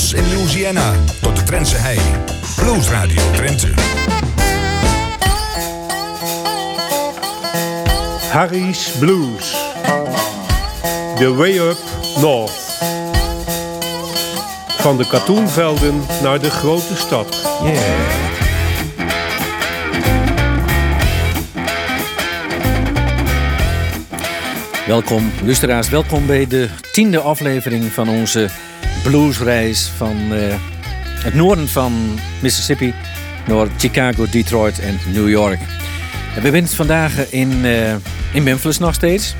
Blues in Louisiana tot de Drentse hei. Blues Radio Drenthe. Harry's Blues. The Way Up North. Van de katoenvelden naar de grote stad. Yeah. Welkom, luisteraars. Welkom bij de 10e aflevering van onze bluesreis van het noorden van Mississippi naar Chicago, Detroit en New York. En we zijn vandaag in Memphis nog steeds.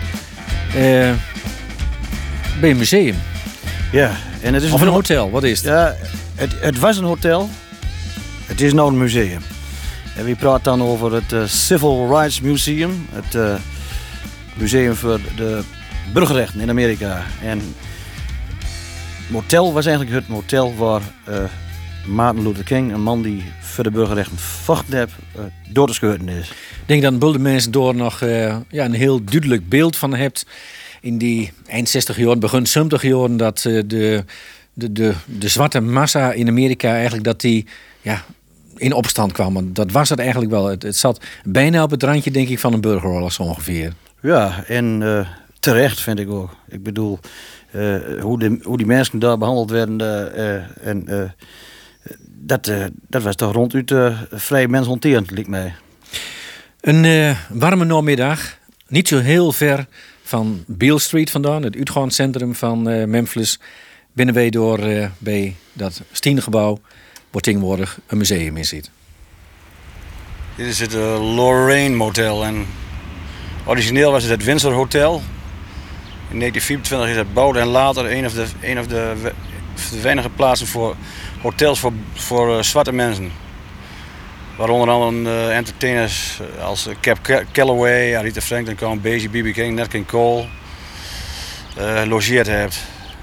Bij een museum. Ja, en het is of een hotel, wat is het? Ja, het was een hotel. Het is nou een museum. En we praten dan over het Civil Rights Museum. Het museum voor de burgerrechten in Amerika. En het motel was eigenlijk het motel waar Martin Luther King, een man die voor de burgerrechten vochten heeft, door te scheuten is. Ik denk dat een boel mensen door nog een heel duidelijk beeld van hebt. In die eind 60 jaar, begin 70 jaar, dat de zwarte massa in Amerika eigenlijk dat die in opstand kwam. Want dat was het eigenlijk wel. Het zat bijna op het randje, denk ik, van een burgeroorlog zo ongeveer. Ja, en terecht vind ik ook. Ik bedoel, hoe die mensen daar behandeld werden. Dat was toch ronduit vrij mensonterend, lijkt mij. Een warme namiddag, niet zo heel ver van Beale Street vandaan, het uitgaanscentrum van Memphis, binnen wij door bij dat Stiengebouw, waar tegenwoordig een museum in zit. Dit is het Lorraine Motel en origineel was het Windsor Hotel. In 1924 is het gebouwd en later een of de weinige plaatsen voor hotels voor zwarte mensen. Waaronder andere entertainers als Cap Calloway, Aretha Franklin, Count Basie, B.B. King, Nat King Cole logeerd heeft.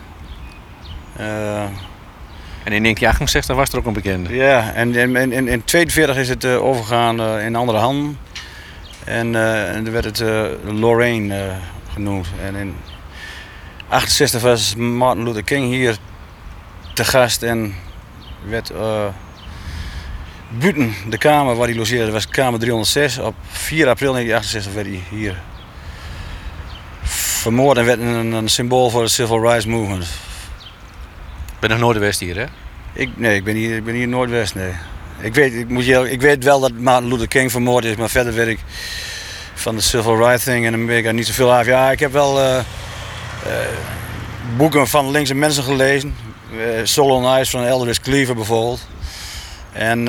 En in 1968 was er ook een bekende. Ja, en in 1942 is het overgegaan in andere handen. En er werd het Lorraine genoemd. En in 1968 was Martin Luther King hier te gast en werd buiten de kamer waar hij logeerde, was kamer 306. Op 4 april 1968 werd hij hier vermoord en werd een symbool voor de Civil Rights Movement. Ik ben nog nooit geweest hier, hè? Ik ben hier nooit geweest, nee. Ik weet wel dat Martin Luther King vermoord is, maar verder weet ik van de Civil Rights thing in Amerika niet zoveel af. Ja, ik heb wel boeken van linkse mensen gelezen. Soul on Ice van Eldridge Cleaver bijvoorbeeld. En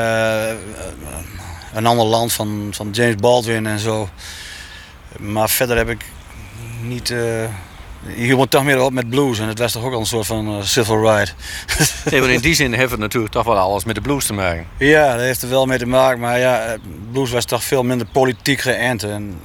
een ander land van James Baldwin en zo. Maar verder heb ik niet... Je hield me toch meer op met blues en het was toch ook al een soort van civil right. Nee, maar in die zin heeft het natuurlijk toch wel alles met de blues te maken. Ja, dat heeft er wel mee te maken, maar ja, blues was toch veel minder politiek geënt. En,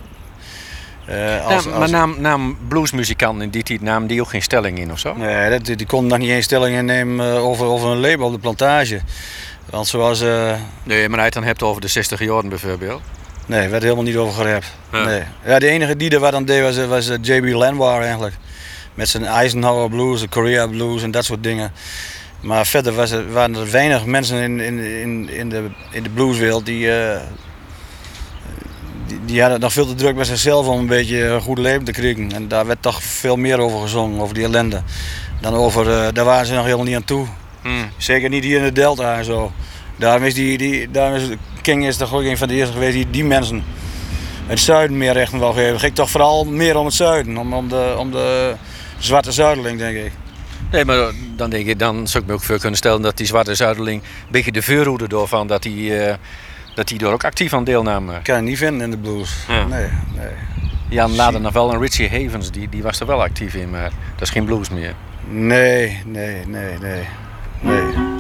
naam bluesmuzikanten in die tijd namen die ook geen stelling in of zo? Nee, die konden nog niet eens stelling innemen over een label op de plantage. Want zoals... Nee, maar hij het dan hebt over de 60 jaren bijvoorbeeld. Nee, er werd helemaal niet over gerept. Ja. Nee. Ja, de enige die er wat aan deed was J.B. Lenoir eigenlijk. Met zijn Eisenhower blues, de Korea blues en dat soort dingen. Maar verder waren er weinig mensen in de blueswereld die hadden het nog veel te druk met zichzelf om een beetje een goed leven te krijgen. En daar werd toch veel meer over gezongen, over die ellende. Dan over, daar waren ze nog helemaal niet aan toe. Zeker niet hier in de Delta en zo. Daarom is King is toch ook een van de eerste geweest die mensen het zuiden meer rechten wil geven. Ging toch vooral meer om het zuiden, om de zwarte zuiderling, denk ik. Nee, maar dan zou ik me ook voor kunnen stellen dat die zwarte zuiderling een beetje de voorhoede doorvan dat hij door ook actief aan deelnam. Kan je niet vinden in de blues. Ja. Nee. Jan later nog wel een Richie Havens, die was er wel actief in, maar dat is geen blues meer. Nee.